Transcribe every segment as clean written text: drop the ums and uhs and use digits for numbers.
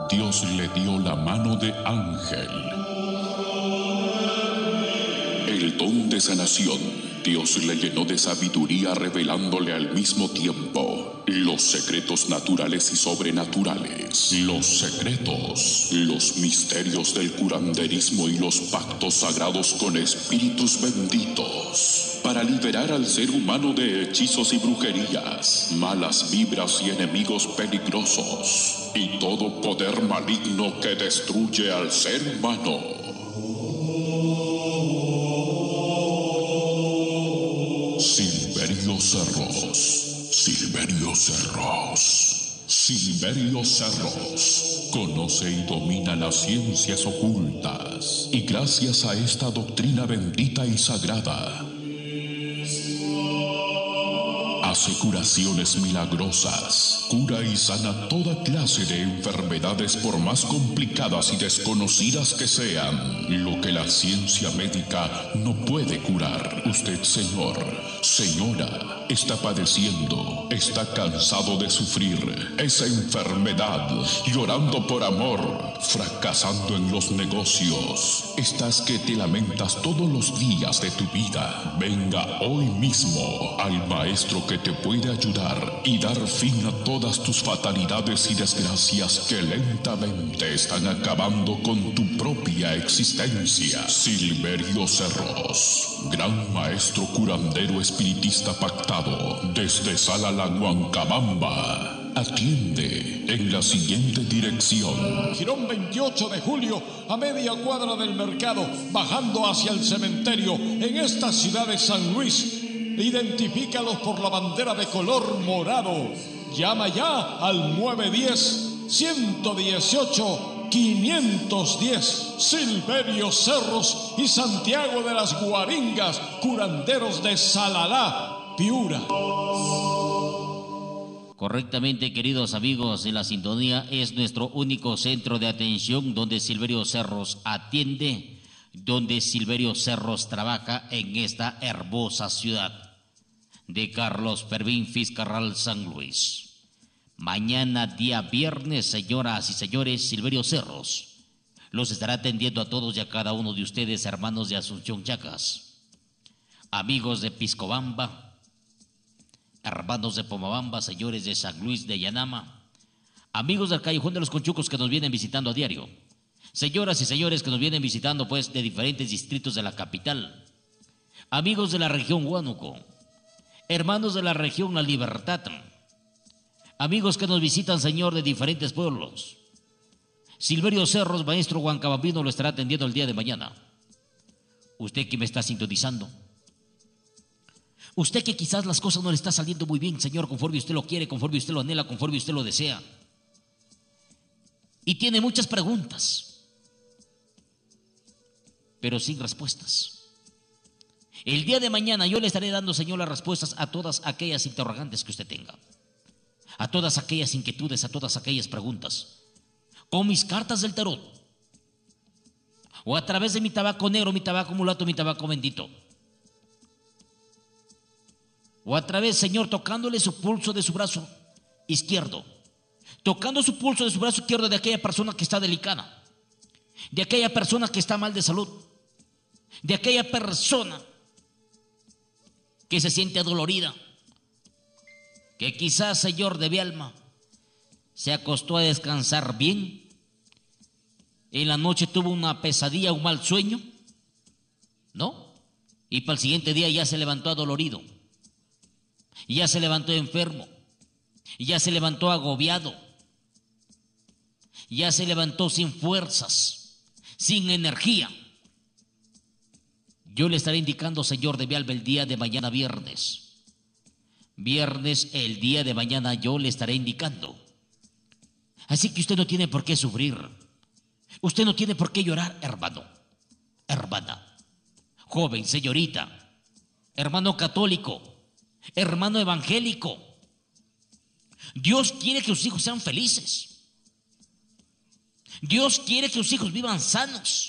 Dios le dio la mano de ángel. El don de sanación, Dios le llenó de sabiduría, revelándole al mismo tiempo los secretos naturales y sobrenaturales, los secretos, los misterios del curanderismo y los pactos sagrados con espíritus benditos, para liberar al ser humano de hechizos y brujerías, malas vibras y enemigos peligrosos, y todo poder maligno que destruye al ser humano. Silverio Cerros, Silverio Cerros, Silverio Cerros conoce y domina las ciencias ocultas, y gracias a esta doctrina bendita y sagrada, hace curaciones milagrosas, cura y sana toda clase de enfermedades, por más complicadas y desconocidas que sean, lo que la ciencia médica no puede curar. Usted, señor, señora, está padeciendo, está cansado de sufrir esa enfermedad, llorando por amor, fracasando en los negocios. Estás que te lamentas todos los días de tu vida. Venga hoy mismo al maestro que te puede ayudar y dar fin a todas tus fatalidades y desgracias que lentamente están acabando con tu propia existencia. Silverio Cerros, gran maestro curandero espiritista pactado desde Salalahuancabamba, atiende en la siguiente dirección: Jirón 28 de julio, a media cuadra del mercado, bajando hacia el cementerio, en esta ciudad de San Luis. Identifícalos por la bandera de color morado. Llama ya al 910-118-510. Silverio Cerros y Santiago de las Guaringas, curanderos de Salalá, Piura. Correctamente, queridos amigos, en la sintonía es nuestro único centro de atención donde Silverio Cerros atiende, donde Silverio Cerros trabaja en esta hermosa ciudad de Carlos Fermín Fiscarral, San Luis. Mañana, día viernes, señoras y señores, Silverio Cerros los estará atendiendo a todos y a cada uno de ustedes, hermanos de Asunción Chacas, amigos de Piscobamba, hermanos de Pomabamba, señores de San Luis de Yanama, amigos del Callejón de los Conchucos que nos vienen visitando a diario, señoras y señores que nos vienen visitando pues de diferentes distritos de la capital, amigos de la región Huánuco, hermanos de la región La Libertad, amigos que nos visitan, señor, de diferentes pueblos. Silverio Cerros, maestro huancabambino, lo estará atendiendo el día de mañana. Usted que me está sintonizando, usted que quizás las cosas no le está saliendo muy bien, señor, conforme usted lo quiere, conforme usted lo anhela, conforme usted lo desea, y tiene muchas preguntas, pero sin respuestas. El día de mañana yo le estaré dando, señor, las respuestas a todas aquellas interrogantes que usted tenga, a todas aquellas inquietudes, a todas aquellas preguntas, con mis cartas del tarot, o a través de mi tabaco negro, mi tabaco mulato, mi tabaco bendito, o a través, señor, tocándole su pulso de su brazo izquierdo, tocando su pulso de su brazo izquierdo de aquella persona que está delicada, de aquella persona que está mal de salud, de aquella persona que se siente adolorida, que quizás, señor, de mi alma, se acostó a descansar bien, en la noche tuvo una pesadilla, un mal sueño, ¿no? Y para el siguiente día ya se levantó adolorido, y ya se levantó enfermo, y ya se levantó agobiado, ya se levantó sin fuerzas, sin energía. Yo le estaré indicando, señor de mi alma, el día de mañana viernes. Viernes, el día de mañana yo le estaré indicando. Así que usted no tiene por qué sufrir. Usted no tiene por qué llorar, hermano, hermana, joven, señorita, hermano católico, hermano evangélico. Dios quiere que sus hijos sean felices. Dios quiere que sus hijos vivan sanos.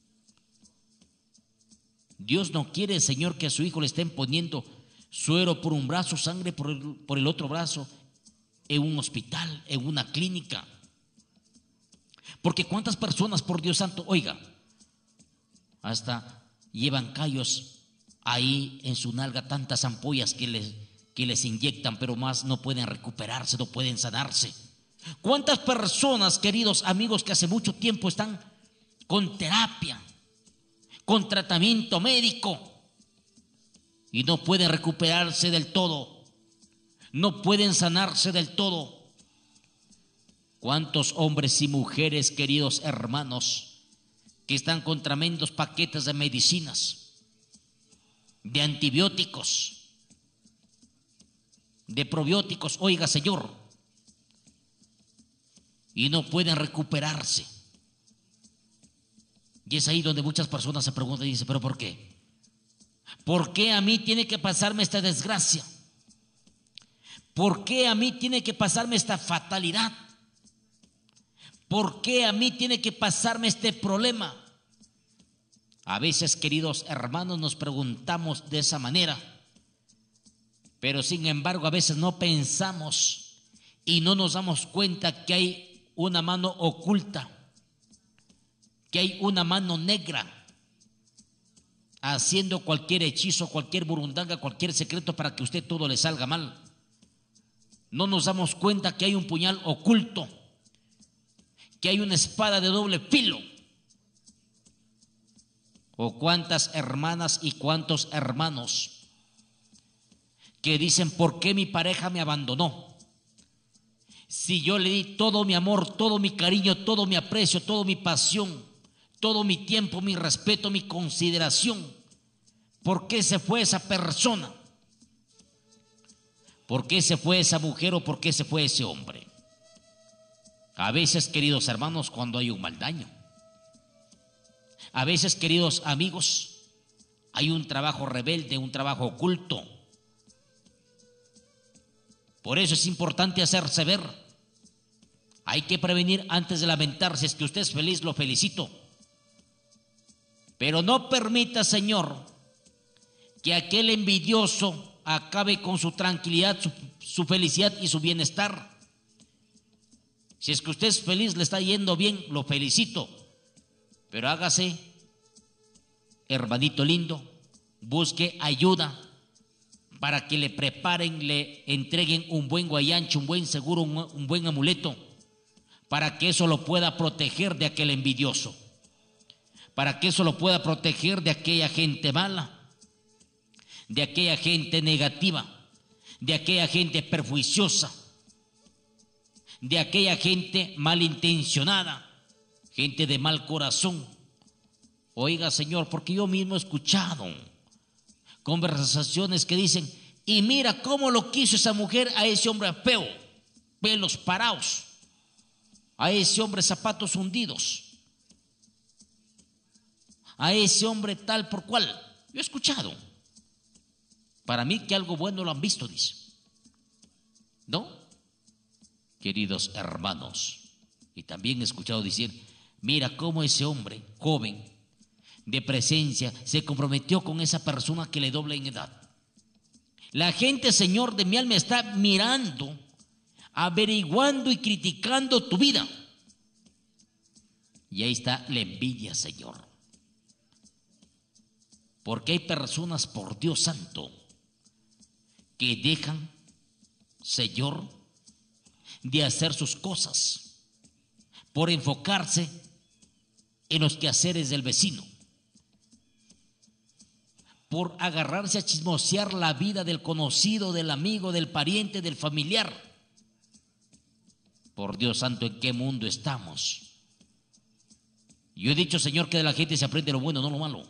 Dios no quiere, Señor, que a su hijo le estén poniendo suero por un brazo, sangre por el otro brazo, en un hospital, en una clínica. Porque cuántas personas, por Dios santo, oiga, hasta llevan callos ahí en su nalga, tantas ampollas que les inyectan, pero más no pueden recuperarse, no pueden sanarse. ¿Cuántas personas, queridos amigos, que hace mucho tiempo están con terapia, con tratamiento médico y no pueden recuperarse del todo, no pueden sanarse del todo? ¿Cuántos hombres y mujeres, queridos hermanos, que están con tremendos paquetes de medicinas, de antibióticos, de probióticos, oiga, Señor, y no pueden recuperarse? Y es ahí donde muchas personas se preguntan y dicen, ¿pero por qué? ¿Por qué a mí tiene que pasarme esta desgracia? ¿Por qué a mí tiene que pasarme esta fatalidad? ¿Por qué a mí tiene que pasarme este problema? A veces, queridos hermanos, nos preguntamos de esa manera, pero sin embargo a veces no pensamos y no nos damos cuenta que hay una mano oculta, que hay una mano negra haciendo cualquier hechizo, cualquier burundanga, cualquier secreto para que a usted todo le salga mal. No nos damos cuenta que hay un puñal oculto, que hay una espada de doble filo. O cuántas hermanas y cuántos hermanos que dicen, ¿por qué mi pareja me abandonó? Si yo le di todo mi amor, todo mi cariño, todo mi aprecio, toda mi pasión, todo mi tiempo, mi respeto, mi consideración, ¿por qué se fue esa persona? ¿Por qué se fue esa mujer o por qué se fue ese hombre? A veces, queridos hermanos, cuando hay un mal daño. A veces, queridos amigos, hay un trabajo rebelde, un trabajo oculto. Por eso es importante hacerse ver. Hay que prevenir antes de lamentar. Si es que usted es feliz, lo felicito. Pero no permita, Señor, que aquel envidioso acabe con su tranquilidad, su felicidad y su bienestar. Si es que usted es feliz, le está yendo bien, lo felicito. Pero hágase, hermanito lindo, busque ayuda para que le preparen, le entreguen un buen guayancho, un buen seguro, un buen amuleto, para que eso lo pueda proteger de aquel envidioso, para que eso lo pueda proteger de aquella gente mala, de aquella gente negativa, de aquella gente perjuiciosa, de aquella gente malintencionada, gente de mal corazón. Oiga, Señor, porque yo mismo he escuchado conversaciones que dicen, y mira cómo lo quiso esa mujer a ese hombre feo, pelos parados, a ese hombre zapatos hundidos, a ese hombre tal por cual. Yo he escuchado. Para mí que algo bueno lo han visto, dice. ¿No? Queridos hermanos, y también he escuchado decir, mira cómo ese hombre joven de presencia se comprometió con esa persona que le dobla en edad. La gente, Señor, de mi alma está mirando, averiguando y criticando tu vida. Y ahí está la envidia, Señor. Porque hay personas, por Dios santo, que dejan, Señor, de hacer sus cosas por enfocarse en los quehaceres del vecino, por agarrarse a chismosear la vida del conocido, del amigo, del pariente, del familiar. Por Dios santo, ¿en qué mundo estamos? Yo he dicho, Señor, que de la gente se aprende lo bueno, no lo malo.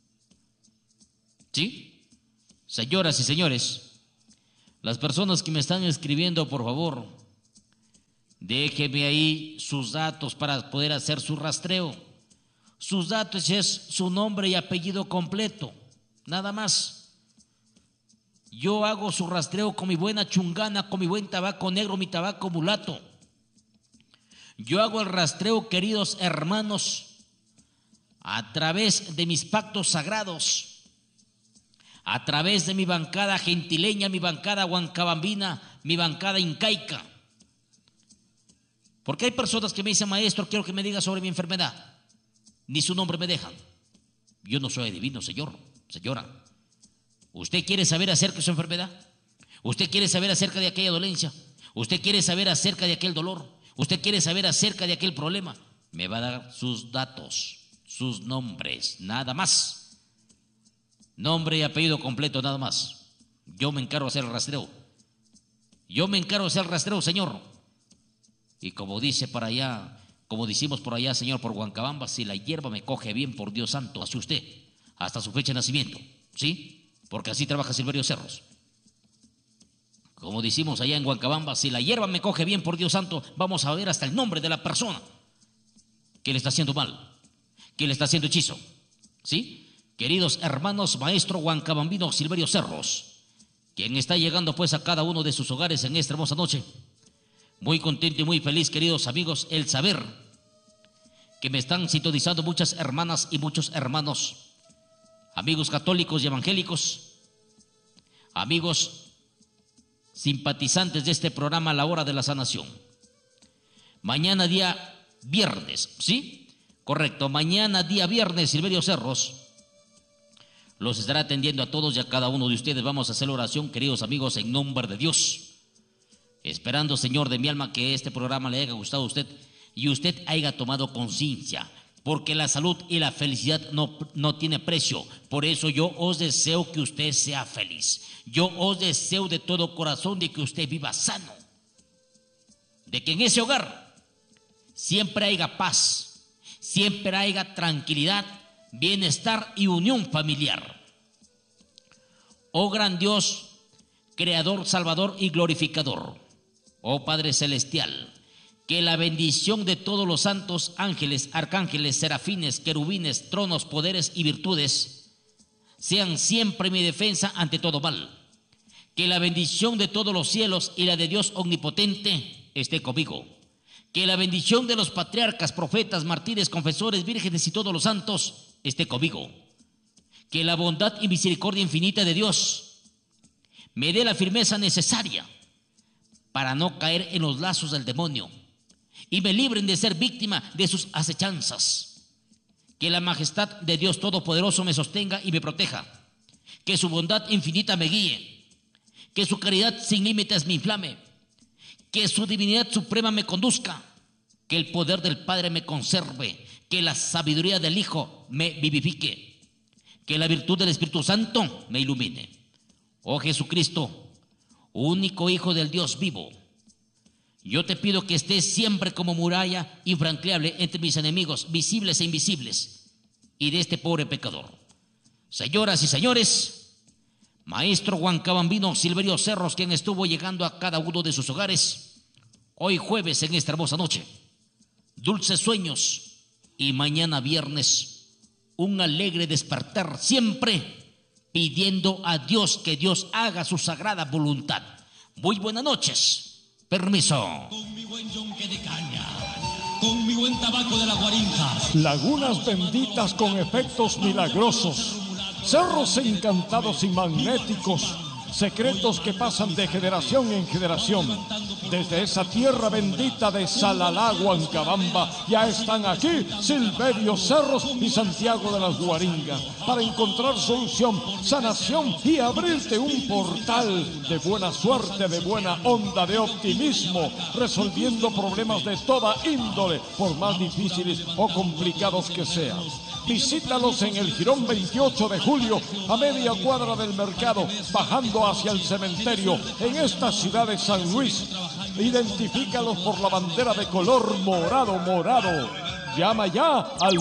¿Sí? Señoras y señores, las personas que me están escribiendo, por favor, déjeme ahí sus datos para poder hacer su rastreo. Sus datos es su nombre y apellido completo, nada más. Yo hago su rastreo con mi buena chungana, con mi buen tabaco negro, mi tabaco mulato. Yo hago el rastreo, queridos hermanos, a través de mis pactos sagrados, a través de mi bancada gentileña, mi bancada huancabambina, mi bancada incaica. Porque hay personas que me dicen, maestro, quiero que me diga sobre mi enfermedad. Ni su nombre me dejan. Yo no soy adivino, señora. ¿Usted quiere saber acerca de su enfermedad? ¿Usted quiere saber acerca de aquella dolencia? ¿Usted quiere saber acerca de aquel dolor? ¿Usted quiere saber acerca de aquel problema? Me va a dar sus datos, sus nombres, nada más. Nombre y apellido completo, nada más. Yo me encargo de hacer el rastreo. Señor. Y como dice para allá, como decimos por allá, Señor, por Huancabamba, si la hierba me coge bien, por Dios santo, hace usted, hasta su fecha de nacimiento, ¿sí? Porque así trabaja Silverio Cerros. Como decimos allá en Huancabamba, si la hierba me coge bien, por Dios santo, vamos a ver hasta el nombre de la persona que le está haciendo mal, que le está haciendo hechizo, ¿sí? Queridos hermanos, maestro huancabambino Silverio Cerros, quien está llegando pues a cada uno de sus hogares en esta hermosa noche. Muy contento y muy feliz, queridos amigos, el saber que me están sintonizando muchas hermanas y muchos hermanos, amigos católicos y evangélicos, amigos simpatizantes de este programa La Hora de la Sanación. Mañana día viernes, ¿sí? Correcto, mañana día viernes, Silverio Cerros los estará atendiendo a todos y a cada uno de ustedes. Vamos a hacer la oración, queridos amigos, en nombre de Dios. Esperando, Señor de mi alma, que este programa le haya gustado a usted y usted haya tomado conciencia, porque la salud y la felicidad no tiene precio. Por eso yo os deseo que usted sea feliz. Yo os deseo de todo corazón de que usted viva sano, de que en ese hogar siempre haya paz, siempre haya tranquilidad, bienestar y unión familiar. Oh gran Dios, Creador, Salvador y Glorificador, oh Padre Celestial, que la bendición de todos los santos ángeles, arcángeles, serafines, querubines, tronos, poderes y virtudes sean siempre mi defensa ante todo mal. Que la bendición de todos los cielos y la de Dios omnipotente esté conmigo. Que la bendición de los patriarcas, profetas, mártires, confesores, vírgenes y todos los santos esté conmigo. Que la bondad y misericordia infinita de Dios me dé la firmeza necesaria para no caer en los lazos del demonio y me libren de ser víctima de sus acechanzas. Que la majestad de Dios Todopoderoso me sostenga y me proteja. Que su bondad infinita me guíe. Que su caridad sin límites me inflame. Que su divinidad suprema me conduzca. Que el poder del Padre me conserve. Que la sabiduría del Hijo me vivifique. Que la virtud del Espíritu Santo me ilumine. Oh Jesucristo, único Hijo del Dios vivo, yo te pido que estés siempre como muralla infranqueable entre mis enemigos, visibles e invisibles, y de este pobre pecador. Señoras y señores, maestro huancabambino Silverio Cerros, quien estuvo llegando a cada uno de sus hogares, hoy jueves en esta hermosa noche, dulces sueños, y mañana viernes, un alegre despertar, siempre pidiendo a Dios que Dios haga su sagrada voluntad. Muy buenas noches. Permiso. Con mi buen yonque de caña, con mi buen tabaco de la guarinja. Lagunas benditas con efectos milagrosos, cerros encantados y magnéticos, secretos que pasan de generación en generación. Desde esa tierra bendita de Salalá, Huancabamba, ya están aquí Silverio Cerros y Santiago de las Guaringas para encontrar solución, sanación y abrirte un portal de buena suerte, de buena onda, de optimismo, resolviendo problemas de toda índole, por más difíciles o complicados que sean. Visítalos en el Jirón 28 de julio, a media cuadra del mercado, bajando hacia el cementerio, en esta ciudad de San Luis. Identifícalos por la bandera de color morado. Llama ya al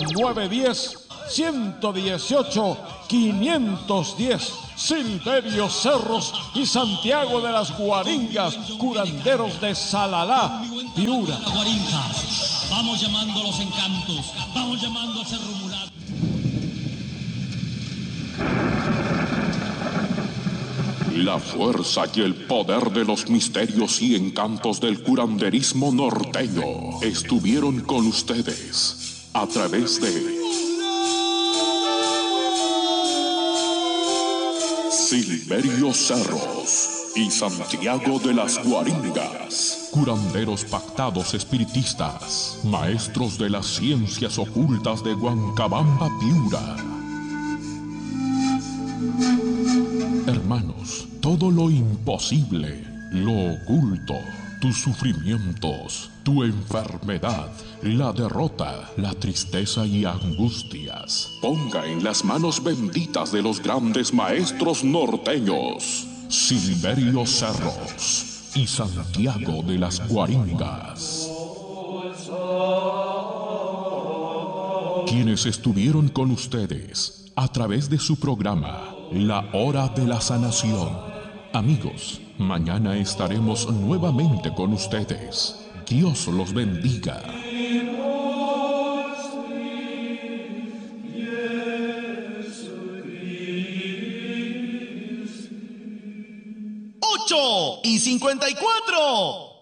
910-118-510. Silverio Cerros y Santiago de las Guaringas, curanderos de Salalá, Piura. Vamos llamando a los encantos, vamos llamando a Cerro Mulato. La fuerza y el poder de los misterios y encantos del curanderismo norteño estuvieron con ustedes a través de Silverio Cerros y Santiago de las Guaringas, curanderos pactados espiritistas, maestros de las ciencias ocultas de Huancabamba, Piura. Hermanos, todo lo imposible, lo oculto, tus sufrimientos, tu enfermedad, la derrota, la tristeza y angustias, ponga en las manos benditas de los grandes maestros norteños, Silverio Cerros y Santiago de las Guaringas, quienes estuvieron con ustedes a través de su programa La Hora de la Sanación. Amigos, mañana estaremos nuevamente con ustedes. Dios los bendiga. 8:54.